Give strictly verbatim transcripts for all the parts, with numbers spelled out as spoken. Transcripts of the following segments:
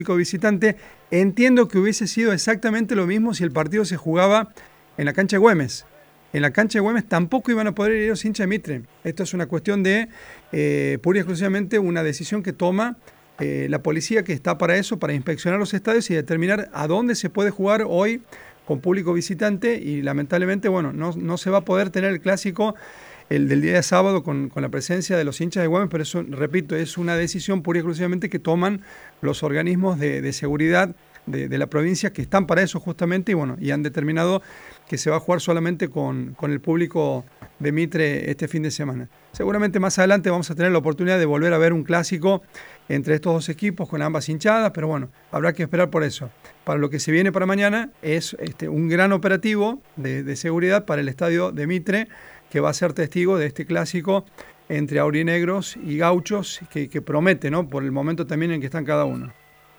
visitante. Entiendo que hubiese sido exactamente lo mismo si el partido se jugaba en la cancha de Güemes. En la cancha de Güemes tampoco iban a poder ir los hinchas de Mitre. Esto es una cuestión de, eh, pura y exclusivamente, una decisión que toma eh, la policía, que está para eso, para inspeccionar los estadios y determinar a dónde se puede jugar hoy con público visitante. Y lamentablemente, bueno, no, no se va a poder tener el clásico, el del día de sábado, con, con la presencia de los hinchas de Güemes, pero eso, repito, es una decisión pura y exclusivamente que toman los organismos de, de seguridad de, de la provincia, que están para eso justamente, y bueno, y han determinado que se va a jugar solamente con, con el público de Mitre este fin de semana. Seguramente más adelante vamos a tener la oportunidad de volver a ver un clásico entre estos dos equipos con ambas hinchadas, pero bueno, habrá que esperar por eso. Para lo que se viene para mañana es este, un gran operativo de, de seguridad para el estadio de Mitre, que va a ser testigo de este clásico entre aurinegros y gauchos, que, que promete, ¿no?, por el momento también en que están cada uno.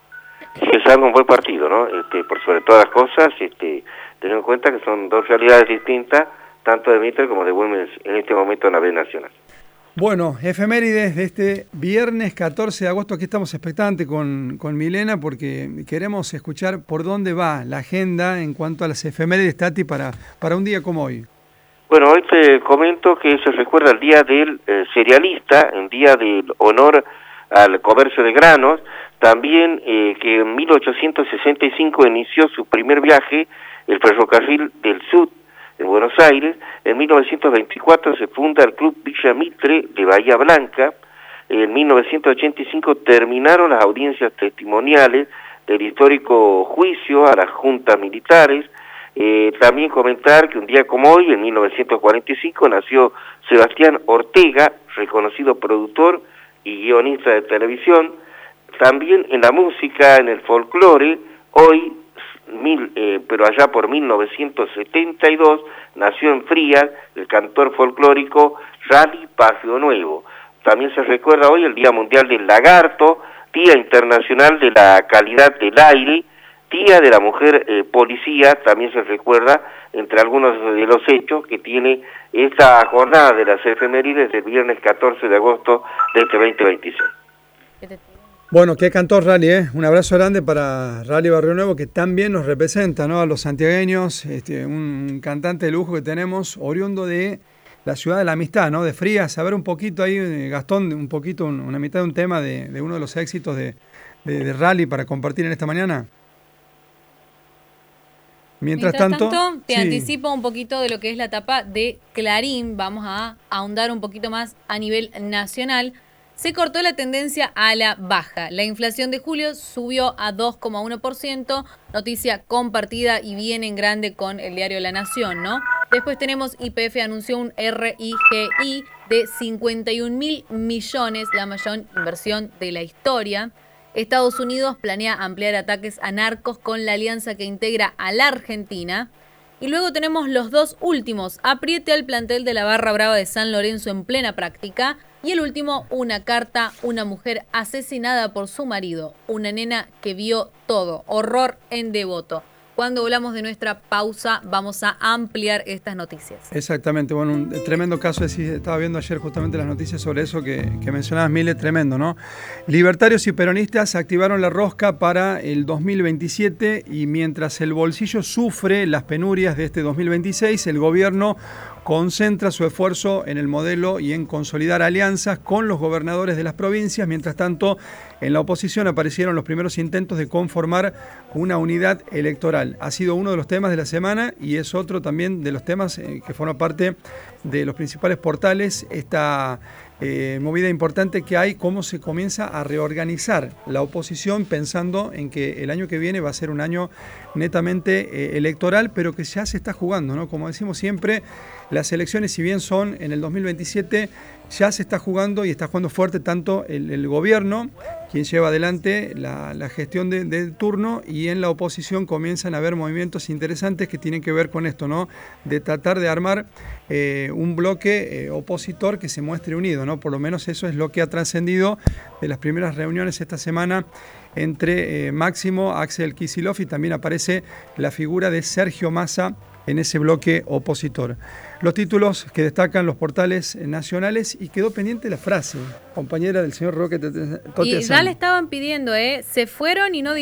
Sí, es algo un buen partido, ¿no? Este, por sobre todas las cosas, este, teniendo en cuenta que son dos realidades distintas, tanto de Mitre como de Güemes en este momento en la B Nacional. Bueno, efemérides de este viernes catorce de agosto, aquí estamos expectantes con, con Milena, porque queremos escuchar por dónde va la agenda en cuanto a las efemérides, Tati, para, para un día como hoy. Bueno, hoy te comento que se recuerda el Día del eh, Cerealista, el Día del Honor al Comercio de Granos, también eh, que en mil ochocientos sesenta y cinco inició su primer viaje el Ferrocarril del Sud en Buenos Aires. En mil novecientos veinticuatro se funda el Club Villa Mitre de Bahía Blanca. En mil novecientos ochenta y cinco terminaron las audiencias testimoniales del histórico juicio a las juntas militares. Eh, también comentar que un día como hoy, en mil novecientos cuarenta y cinco, nació Sebastián Ortega, reconocido productor y guionista de televisión. También en la música, en el folclore, hoy, mil, eh, pero allá por mil novecientos setenta y dos, nació en Frías el cantor folclórico Rally Pagio Nuevo. También se recuerda hoy el Día Mundial del Lagarto, Día Internacional de la Calidad del Aire, Día de la Mujer eh, Policía. También se recuerda, entre algunos de los hechos que tiene esta jornada de las efemérides del viernes catorce de agosto de este veinte veintiséis. Bueno, qué cantor Rally, ¿eh? Un abrazo grande para Rally Barrio Nuevo, que también nos representa, ¿no?, a los santiagueños, este, un cantante de lujo que tenemos, oriundo de la ciudad de la amistad, ¿no?, de Frías. A ver un poquito ahí, Gastón, un poquito, una mitad de un tema de, de uno de los éxitos de, de, de Rally para compartir en esta mañana. Mientras, Mientras tanto, tanto, te sí. anticipo un poquito de lo que es la etapa de Clarín. Vamos a ahondar un poquito más a nivel nacional. Se cortó la tendencia a la baja. La inflación de julio subió a dos coma uno por ciento, noticia compartida y bien en grande con el diario La Nación, ¿no? Después tenemos Y P F anunció un R I G I de cincuenta y un mil millones, la mayor inversión de la historia. Estados Unidos planea ampliar ataques a narcos con la alianza que integra a la Argentina. Y luego tenemos los dos últimos: apriete al plantel de la Barra Brava de San Lorenzo en plena práctica. Y el último, una carta, una mujer asesinada por su marido, una nena que vio todo, horror en Devoto. Cuando hablamos de nuestra pausa, vamos a ampliar estas noticias. Exactamente, bueno, un tremendo caso, es, estaba viendo ayer justamente las noticias sobre eso que, que mencionabas, Mile, tremendo, ¿no? Libertarios y peronistas activaron la rosca para el dos mil veintisiete, y mientras el bolsillo sufre las penurias de este dos mil veintiséis, el gobierno concentra su esfuerzo en el modelo y en consolidar alianzas con los gobernadores de las provincias. Mientras tanto, en la oposición aparecieron los primeros intentos de conformar una unidad electoral. Ha sido uno de los temas de la semana y es otro también de los temas eh, que forma parte de los principales portales. Esta eh, movida importante que hay, cómo se comienza a reorganizar la oposición pensando en que el año que viene va a ser un año netamente eh, electoral, pero que ya se está jugando, ¿no? Como decimos siempre, las elecciones, si bien son en el dos mil veintisiete, ya se está jugando y está jugando fuerte tanto el, el gobierno, quien lleva adelante la, la gestión de, del turno, y en la oposición comienzan a haber movimientos interesantes que tienen que ver con esto, ¿no? De tratar de armar eh, un bloque eh, opositor que se muestre unido, ¿no? Por lo menos eso es lo que ha trascendido de las primeras reuniones esta semana entre eh, Máximo, Axel Kicillof, y también aparece la figura de Sergio Massa en ese bloque opositor. Los títulos que destacan los portales nacionales, y quedó pendiente la frase, compañera del señor Roque Totti. Y ya le estaban pidiendo, ¿eh? Se fueron y no